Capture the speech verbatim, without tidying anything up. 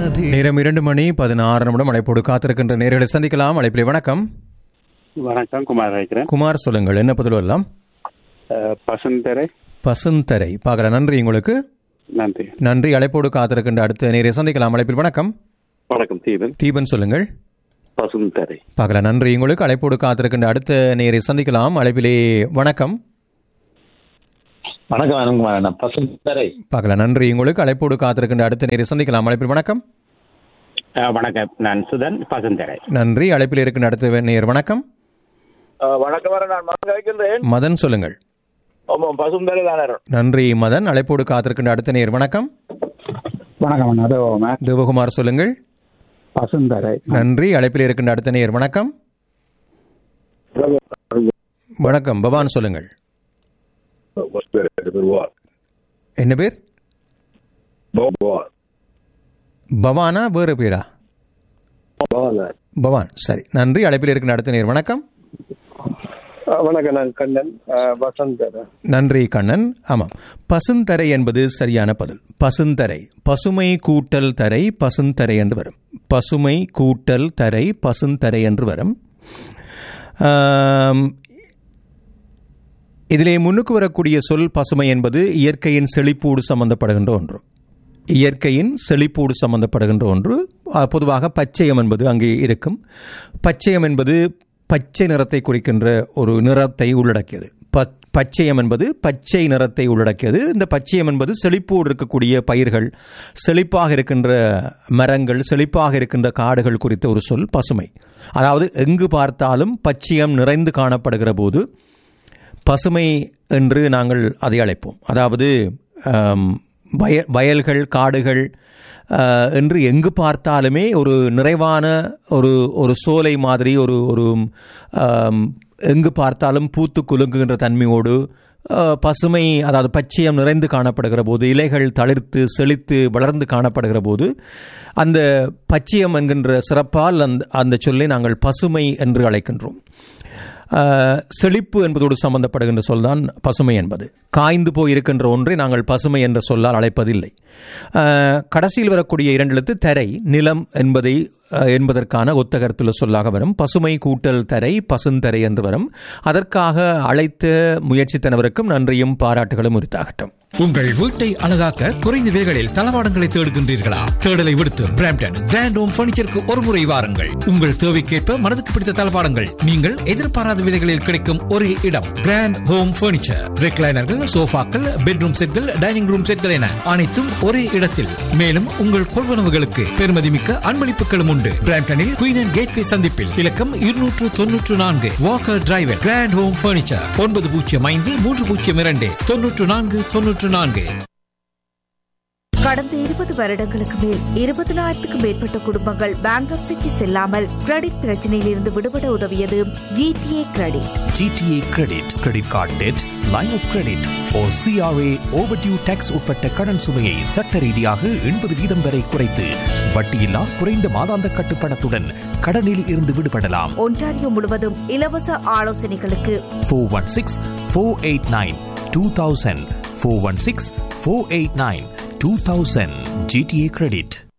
நேரம் இரண்டு மணி பதினாறு நிமிடம். அழைப்போடு காத்திருக்கின்ற நேர்களை சந்திக்கலாம். அழைப்பிலே வணக்கம். வணக்கம், குமார் இருக்கிறேன். குமார் சொல்லுங்கள், என்ன பதில் வரலாம்? பசுந்தரை. பசுந்தரை பார்க்கலாம். நன்றி உங்களுக்கு. நன்றி நன்றி. அழைப்போடு காத்திருக்கின்ற அடுத்த நேரை சந்திக்கலாம். அழைப்பில் வணக்கம். வணக்கம், தீபன். தீபன் சொல்லுங்கள். பசுந்தரை பார்க்கலாம். நன்றி உங்களுக்கு. அழைப்போடு காத்திருக்கின்ற அடுத்த நேரை சந்திக்கலாம். அழைப்பிலே வணக்கம். வணக்கம், பசுந்தரை பார்க்கலாம். நன்றி உங்களுக்கு. அழைப்போடு காத்திருக்கின்ற அடுத்த நேரை சந்திக்கலாம். அழைப்பில் வணக்கம். வணக்கம், நான் சுதன், பசுந்தரை. நன்றி. அழைப்பில் இருக்கின்ற அடுத்த நேர் வணக்கம். வணக்கம், நான் மதன் கேட்கின்றேன். மதன் சொல்லுங்கள். பசுந்தரை தானே. நன்றி மதன். அழைப்போடு காத்திருக்கின்ற அடுத்த நேர் வணக்கம். வணக்கம், தேவகுமார் சொல்லுங்கள். பசுந்தரை. நன்றி. அழைப்பில் இருக்கின்ற அடுத்த நேர் வணக்கம். வணக்கம், பவான் சொல்லுங்கள். என்ன பேர்? பவானா வேறு பேரா? பவான். சரி, நன்றி. அழைப்பில் இருக்கின்ற அடுத்த நேர் வணக்கம். வணக்கம், நான் கண்ணன், பசுந்தரை. நன்றி கண்ணன். ஆமாம், பசுந்தரை என்பது சரியான பதில். பசுந்தரை, பசுமை கூட்டல் தரை, பசுந்தரை என்று வரும். பசுமை கூட்டல் தரை, பசுந்தரை என்று வரும். இதிலே முன்னுக்கு வரக்கூடிய சொல் பசுமை என்பது இயற்கையின் செழிப்போடு சம்பந்தப்படுகின்ற ஒன்று. இயற்கையின் செழிப்போடு சம்பந்தப்படுகின்ற ஒன்று. பொதுவாக பச்சையம் என்பது அங்கே இருக்கும். பச்சையம் என்பது பச்சை நிறத்தை குறிக்கின்ற ஒரு நிறத்தை உள்ளடக்கியது. ப பச்சையம் என்பது பச்சை நிறத்தை உள்ளடக்கியது. இந்த பச்சையம் என்பது செழிப்போடு இருக்கக்கூடிய பயிர்கள், செழிப்பாக இருக்கின்ற மரங்கள், செழிப்பாக இருக்கின்ற காடுகள் குறித்த ஒரு சொல் பசுமை. அதாவது எங்கு பார்த்தாலும் பச்சையம் நிறைந்து காணப்படுகிற போது பசுமை என்று நாங்கள் அதை அழைப்போம். அதாவது வய வயல்கள், காடுகள் என்று எங்கு பார்த்தாலுமே ஒரு நிறைவான ஒரு ஒரு சோலை மாதிரி ஒரு ஒரு எங்கு பார்த்தாலும் பூத்து குலுங்குகின்ற தன்மையோடு பசுமை, அதாவது பச்சையம் நிறைந்து காணப்படுகிற போது, இலைகள் தளிர்த்து செழித்து வளர்ந்து காணப்படுகிற போது அந்த பச்சையம் என்கின்ற சிறப்பால் அந்த அந்த சொல்லை நாங்கள் பசுமை என்று அழைக்கின்றோம். செழிப்பு என்பதோடு சம்பந்தப்படுகின்ற சொல் தான் பசுமை என்பது. காய்ந்து போய் இருக்கின்ற ஒன்றை நாங்கள் பசுமை என்ற சொல்லால் அழைப்பதில்லை. கடைசியில் வரக்கூடிய இரண்டு எழுத்து தரை, நிலம் என்பதை என்பதற்கான ஒத்த கருத்துள்ள சொல்லாக வரும். பசுமை கூட்டல் தரை, பசுந்தரை என்று வரும். அதற்காக அழைத்த முயற்சித்தனவருக்கும் நன்றியும் பாராட்டுகளும் உரித்தாகட்டும். உங்கள் வீட்டை அழகாக்க குறைந்த விலைகளில் தளவாடங்களை தேடுகின்றீர்களா? தேடலை விடுத்து பிராம்டன் கிராண்ட் ஹோம் பர்னிச்சருக்கு ஒரு முறை வாருங்கள். உங்கள் தேவைக்கேற்ப மனதுக்கு பிடித்த தளவாடங்கள் நீங்கள் எதிர்பாராத விலைகளில் கிடைக்கும் ஒரே இடம் கிராண்ட் ஹோம் பர்னிச்சர். ரெக்லைனர்கள், சோஃபாக்கள், பெட்ரூம் செட்கள், டைனிங் ரூம் செட்கள் என அனைத்தும் ஒரே இடத்தில். மேலும் உங்கள் கொள்வனவுகளுக்கு பெருமதிமிக்க அன்பளிப்புகளும் உண்டு. பிராம்டனில் குயின் அண்ட் கேட்வே சந்திப்பில் இலக்கம் இருநூற்று தொன்னூற்று நான்கு Walker driver. Grand home furniture ஒன்பது பூஜ்ஜியம் ஐந்து மூன்று பூஜ்ஜியம் இரண்டு தொன்னூற்று நான்கு தொன்னூற்று நான்கு. கடந்த இருபது வருடங்களுக்கு மேல் இருபதினாயிரத்துக்கும் மேற்பட்ட குடும்பங்கள் பேங்க்ரப்சிக்கு செல்லாமல் கிரெடிட் பிரச்சனையில் இருந்து விடுபட உதவியது GTA credit. GTA credit, credit card dead, line of credit O CRA overdue tax உட்பட்ட கடன் சுமையை சட்ட ரீதியாக எண்பது வீதம் வரை குறைத்து வட்டியில்லா குறைந்த மாதாந்த கட்டுப்பணத்துடன் கடனில் இருந்து விடுபடலாம். ஒன்டாரியோ முழுவதும் இலவச ஆலோசனைகளுக்கு four one six four eight nine two thousand four one six four eight nine two thousand. G T A Credit.